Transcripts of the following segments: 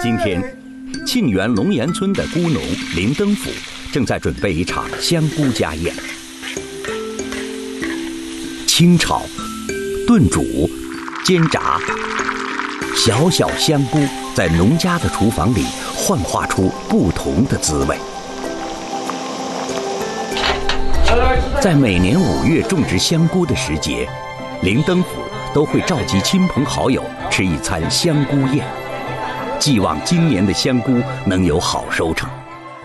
今天，沁园龙岩村的菇农林登甫正在准备一场香菇家宴。清炒、炖煮、煎炸，小小香菇在农家的厨房里幻化出不同的滋味。在每年5月种植香菇的时节，林登甫都会召集亲朋好友吃一餐香菇宴，寄望今年的香菇能有好收成。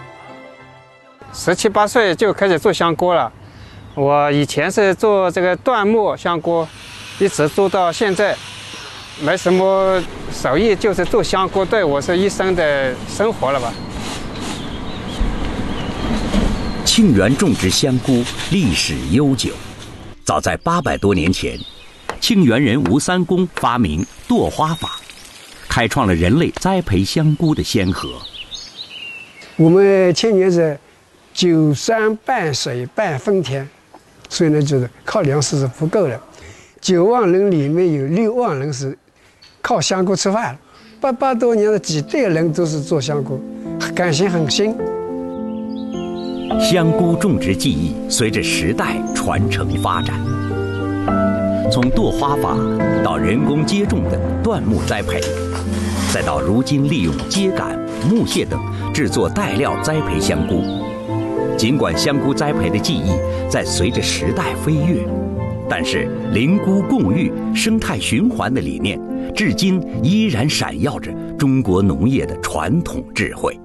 17、18岁就开始做香菇了。我以前是做这个椴木香菇，一直做到现在，没什么手艺，就是做香菇，对我是一生的生活了吧。 沁园种植香菇历史悠久，早在800多年前，沁园人吴三公发明垛花法，开创了人类栽培香菇的先河。 我们沁园是9山半水半丰田，所以呢，就是靠粮食是不够的。9万人里面有6万人是靠香菇吃饭，800多年的几代人都是做香菇，感情很深。 香菇种植技艺随着时代传承发展，从垛花法到人工接种的椴木栽培，再到如今利用秸秆、木屑等制作带料栽培香菇。尽管香菇栽培的技艺在随着时代飞跃，但是邻菇共育、生态循环的理念，至今依然闪耀着中国农业的传统智慧。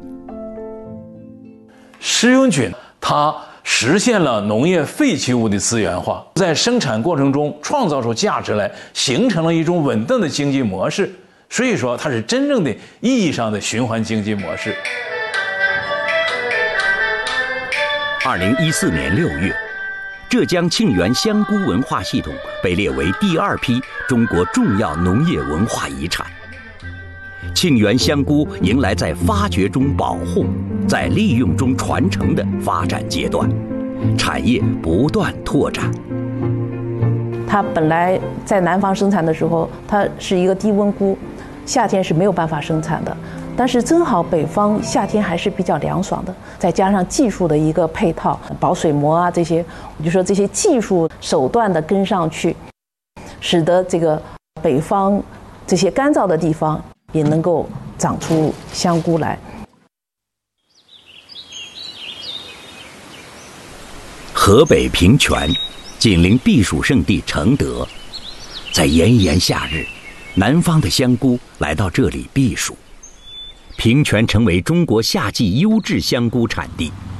食用菌它实现了农业废弃物的资源化，在生产过程中创造出价值来，形成了一种稳定的经济模式。所以说，它是真正的意义上的循环经济模式。 2014年6月，浙江沁园香菇文化系统被列为第2批中国重要农业文化遗产。沁园香菇迎来在发掘中保护、在利用中传承的发展阶段，产业不断拓展。 它本来在南方生产的时候，它是一个低温菇，夏天是没有办法生产的。但是正好北方夏天还是比较凉爽的，再加上技术的一个配套，保水膜啊这些，我就说这些技术手段的跟上去，使得这个北方这些干燥的地方也能够长出香菇来。 河北平泉紧邻避暑胜地承德，在炎炎夏日，南方的香菇来到这里避暑。平泉成为中国夏季优质香菇产地。